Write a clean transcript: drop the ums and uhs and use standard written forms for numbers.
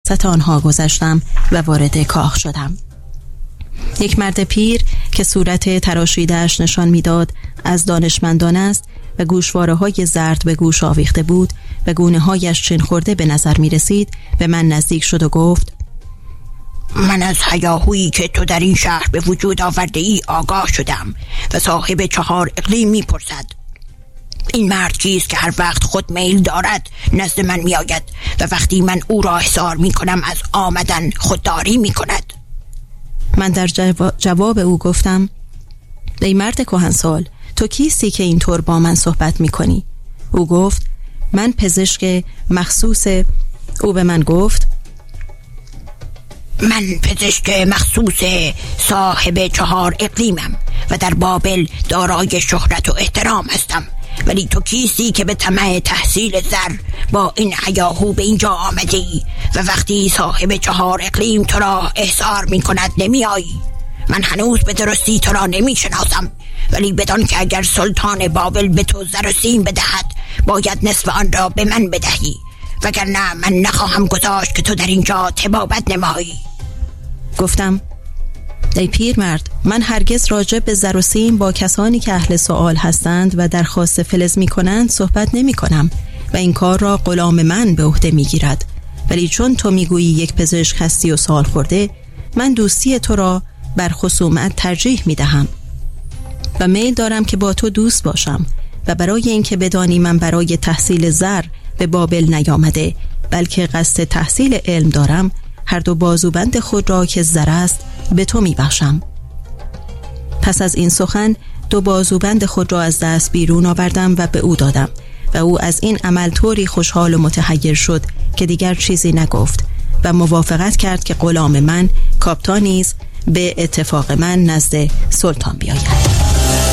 وسط آنها گذشتم و وارد کاخ شدم. یک مرد پیر که صورت تراشیده‌اش نشان می‌داد از دانشمندان است و گوشواره‌های زرد به گوش آویخته بود و گونه‌هایش چین خورده به نظر می‌رسید به من نزدیک شد و گفت: من از هیاهویی که تو در این شهر به وجود آورده ای آگاه شدم و صاحب 4 اقلیم می‌پرسد این مرد کیست که هر وقت خود میل دارد نزد من می‌آید و وقتی من او را احضار می‌کنم از آمدن خودداری می‌کند. من در جواب او گفتم: ای مرد کهنسال، تو کیستی که اینطور با من صحبت می‌کنی؟ او گفت: من پزشک مخصوص. او به من گفت: من پزشک مخصوص صاحب 4 اقلیمم و در بابل دارای شهرت و احترام هستم، ولی تو کیستی که به طمع تحصیل زر با این هیاهو به اینجا آمدی و وقتی صاحب 4 اقلیم تو را احضار می کند نمی آیی؟ من هنوز به درستی تو را نمی شناسم، ولی بدان که اگر سلطان بابل به تو زر و سیم بدهد باید نصف آن را به من بدهی، وگرنه من نخواهم گذاشت که تو در اینجا طبابت نمایی. گفتم: ای پیرمرد، من هرگز راجع به زر و سیم با کسانی که اهل سؤال هستند و درخواست فلز می کنند صحبت نمی کنم و این کار را غلام من به عهده می گیرد، ولی چون تو می گویی یک پزشک هستی و سوال خورده، من دوستی تو را بر خصومت ترجیح می دهم و میل دارم که با تو دوست باشم و برای اینکه بدانی من برای تحصیل زر به بابل نیامده بلکه قصد تحصیل علم دارم، هر 2 بازوبند خود را که زر است به تو می بخشم. پس از این سخن 2 بازوبند خود را از دست بیرون آوردم و به او دادم و او از این عمل طوری خوشحال و متحیر شد که دیگر چیزی نگفت و موافقت کرد که غلام من کاپتان نیز به اتفاق من نزد سلطان بیاید.